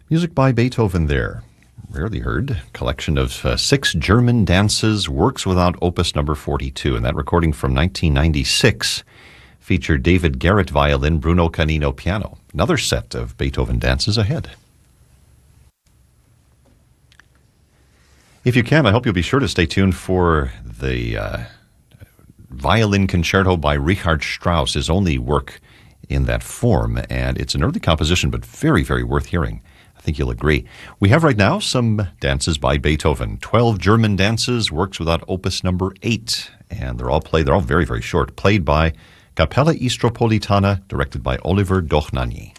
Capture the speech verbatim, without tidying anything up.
Music by Beethoven there. Rarely heard. Collection of uh, six German dances, works without opus number forty-two. And that recording from nineteen ninety-six featured David Garrett violin, Bruno Canino piano. Another set of Beethoven dances ahead. If you can, I hope you'll be sure to stay tuned for the uh, violin concerto by Richard Strauss, his only work in that form. And it's an early composition, but very, very worth hearing. I think you'll agree. We have right now some dances by Beethoven. Twelve German dances, works without opus number eight. And they're all played, they're all very, very short. Played by Capella Istropolitana, directed by Oliver Dochnani.